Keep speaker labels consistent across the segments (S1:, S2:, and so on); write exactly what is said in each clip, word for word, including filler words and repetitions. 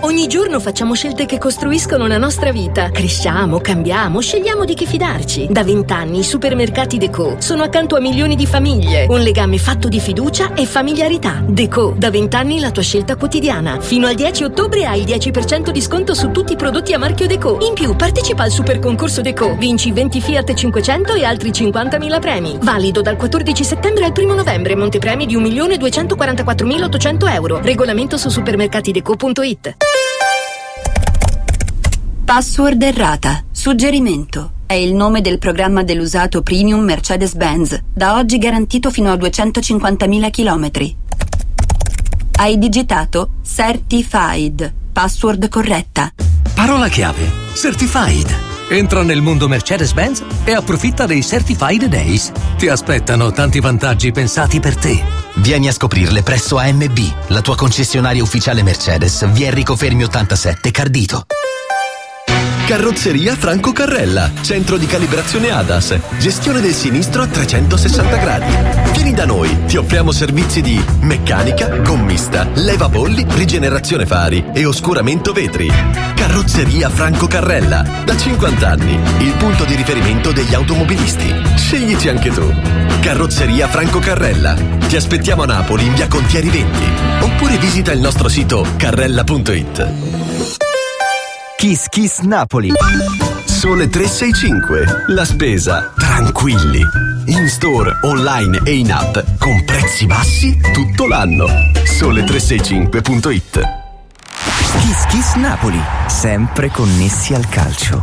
S1: Ogni giorno facciamo scelte che costruiscono la nostra vita. Cresciamo, cambiamo, scegliamo di che fidarci. Da vent'anni i supermercati Deco sono accanto a milioni di famiglie. Un legame fatto di fiducia e familiarità. Deco, da vent'anni la tua scelta quotidiana. Fino al dieci ottobre hai il dieci per cento di sconto su tutti i prodotti a marchio Deco. In più, partecipa al super concorso Deco. Vinci venti Fiat cinquecento e altri cinquantamila premi. Valido dal quattordici settembre al primo novembre. Montepremi di un milione duecentoquarantaquattromilaottocento euro. Regolamento su supermercatideco punto it.
S2: Password errata. Suggerimento. È il nome del programma dell'usato premium Mercedes-Benz, da oggi garantito fino a duecentocinquantamila chilometri. Hai digitato Certified. Password corretta.
S3: Parola chiave: Certified. Entra nel mondo Mercedes-Benz e approfitta dei Certified Days. Ti aspettano tanti vantaggi pensati per te.
S4: Vieni a scoprirle presso A M B, la tua concessionaria ufficiale Mercedes, via Enrico Fermi ottantasette, Cardito.
S5: Carrozzeria Franco Carrella, centro di calibrazione A D A S, gestione del sinistro a trecentosessanta gradi. Vieni da noi, ti offriamo servizi di meccanica, gommista, levabolli, rigenerazione fari e oscuramento vetri. Carrozzeria Franco Carrella, da cinquanta anni, il punto di riferimento degli automobilisti. Sceglici anche tu. Carrozzeria Franco Carrella. Ti aspettiamo a Napoli in via Contieri venti, oppure visita il nostro sito carrella punto it.
S6: Kiss Kiss Napoli.
S5: Sole trecentosessantacinque. La spesa tranquilli. In store, online e in app con prezzi bassi tutto l'anno. Sole trecentosessantacinque punto it.
S6: Kiss Kiss Napoli, sempre connessi al calcio.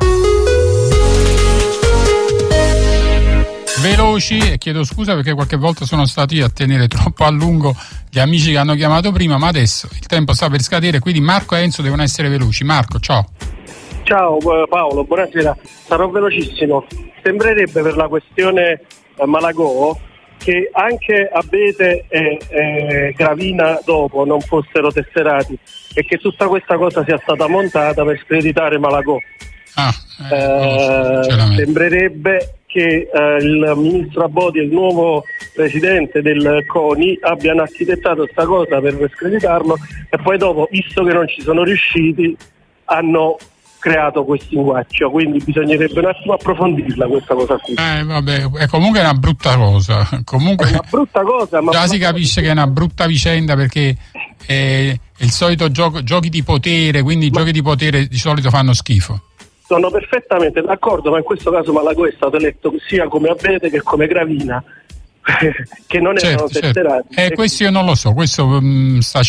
S7: Veloci, e chiedo scusa perché qualche volta sono stati a tenere troppo a lungo gli amici che hanno chiamato prima, ma adesso il tempo sta per scadere, quindi Marco e Enzo devono essere veloci. Marco, ciao.
S8: Ciao Paolo, buonasera. Sarò velocissimo. Sembrerebbe, per la questione Malagò, che anche Abete e, e Gravina dopo non fossero tesserati e che tutta questa cosa sia stata montata per screditare Malagò.
S7: Ah, eh,
S8: eh, sembrerebbe che eh, il ministro Abodi e il nuovo presidente del CONI abbiano architettato questa cosa per screditarlo e poi dopo, visto che non ci sono riusciti, hanno creato questo linguaggio, quindi bisognerebbe un attimo approfondirla questa cosa qui.
S7: Eh, vabbè, è comunque una brutta cosa. Comunque
S8: è una brutta cosa, ma
S7: già si capisce che è una brutta vicenda, perché è il solito gioco, giochi di potere, quindi i giochi di potere di solito fanno schifo.
S8: Sono perfettamente d'accordo, ma in questo caso Malagò è stato eletto sia come Abete che come Gravina, che non erano
S7: certo,
S8: tesserati.
S7: certo. Eh, questo io non lo so, questo um, sta